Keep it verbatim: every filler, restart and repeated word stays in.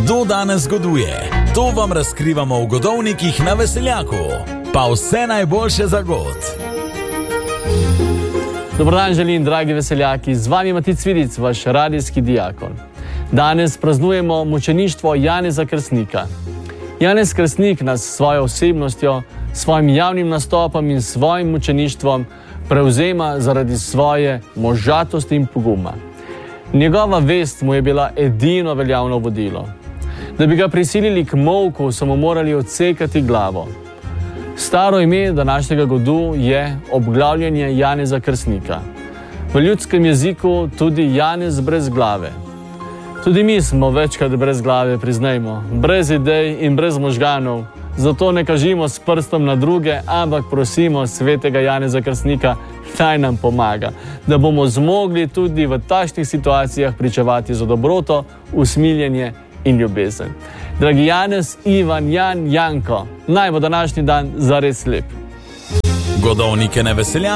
Kdo danes goduje? To vam razkrivamo v Godovnikih na Veseljaku. Pa vse najboljše za god. Dobrodan želim, dragi veseljaki, z vami Matic Vidic, vaš radijski diakon. Danes praznujemo mučeništvo Janeza Krstnika. Janez Krstnik nas s svojo osebnostjo, svojim javnim nastopom in svojim mučeništvom prevzema zaradi svoje možatosti in poguma. Njegova vest mu je bila edino veljavno vodilo. Da bi ga prisilili k molku, so mu morali odsekati glavo. Staro ime današnjega godu je obglavljanje Janeza Krstnika. V ljudskem jeziku tudi Janez brez glave. Tudi mi smo večkrat brez glave, priznajmo, brez idej in brez možganov. Zato ne kažimo s prstom na druge, ampak prosimo svetega Janeza Krstnika, naj nam pomaga, da bomo zmogli tudi v takšnih situacijah pričevati za dobroto, usmiljenje in ljubezen. Dragi Janez, Ivan, Jan, Janko, naj bo današnji dan zares lep. Godovnike na Veseljaku